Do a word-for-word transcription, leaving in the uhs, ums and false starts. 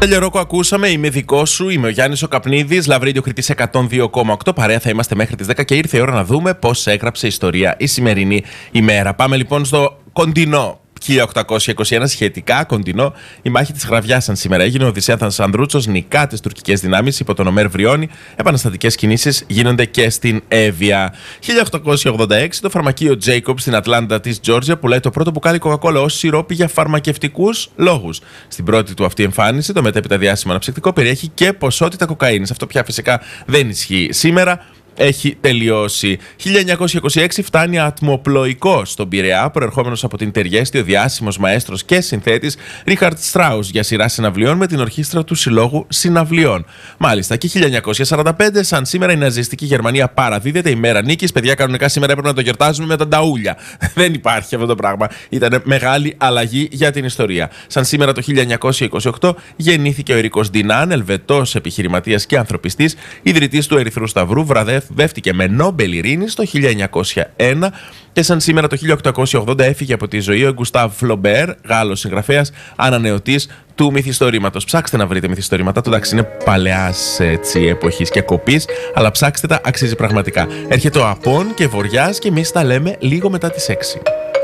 Λιωρόκο ακούσαμε, είμαι δικό σου, είμαι ο Γιάννης ο Καπνίδης, Love Radio Κρήτης εκατόν δύο κόμμα οκτώ. Παρέα θα είμαστε μέχρι τις δέκα και ήρθε η ώρα να δούμε πώς έγραψε ιστορία η σημερινή ημέρα. Πάμε λοιπόν στο κοντινό χίλια οκτακόσια είκοσι ένα, σχετικά κοντινό. Η μάχη της Γραβιάσαν σήμερα έγινε. Ο Οδυσσέας Ανδρούτσος νικά τις τουρκικές δυνάμεις υπό τον Ομέρ Βριώνη. Επαναστατικές κινήσεις γίνονται και στην Εύβοια. χίλια οκτακόσια ογδόντα έξι, το φαρμακείο Jacob στην Ατλάντα της Τζόρτζια πουλάει το πρώτο μπουκάλι Coca-Cola ως σιρόπι για φαρμακευτικούς λόγους. Στην πρώτη του αυτή εμφάνιση, το μετέπειτα διάσημο αναψυκτικό περιέχει και ποσότητα κοκαίνης. Αυτό πια φυσικά δεν ισχύει σήμερα. Έχει τελειώσει. χίλια εννιακόσια είκοσι έξι φτάνει ατμοπλοϊκό στον Πειραιά, προερχόμενος από την Τεργέστη, ο διάσημος μαέστρος και συνθέτης Ρίχαρτ Στράους για σειρά συναυλιών με την ορχήστρα του Συλλόγου Συναυλιών. Μάλιστα, και χίλια εννιακόσια σαράντα πέντε, σαν σήμερα η ναζιστική Γερμανία παραδίδεται, η μέρα νίκης. Παιδιά, κανονικά σήμερα έπρεπε να το γιορτάζουμε με τα νταούλια. Δεν υπάρχει αυτό το πράγμα. Ήταν μεγάλη αλλαγή για την ιστορία. Σαν σήμερα το χίλια εννιακόσια είκοσι οκτώ γεννήθηκε ο Ερίκος Ντινάν, Ελβετός επιχειρηματίας και ανθρωπιστής, ιδρυτής του Ερυθρού Σταυρού, βραβεύτηκε με Νόμπελ Ειρήνης το χίλια εννιακόσια ένα και σαν σήμερα το χίλια οκτακόσια ογδόντα έφυγε από τη ζωή ο Γκουστάβ Φλομπέρ, Γάλλος συγγραφέας, ανανεωτής του μυθιστορήματος. Ψάξτε να βρείτε μυθιστορήματα του, εντάξει, είναι παλαιάς εποχής και κοπής, αλλά ψάξτε τα, αξίζει πραγματικά. Έρχεται ο Απών και Βοριάς και εμείς τα λέμε λίγο μετά τις έξι.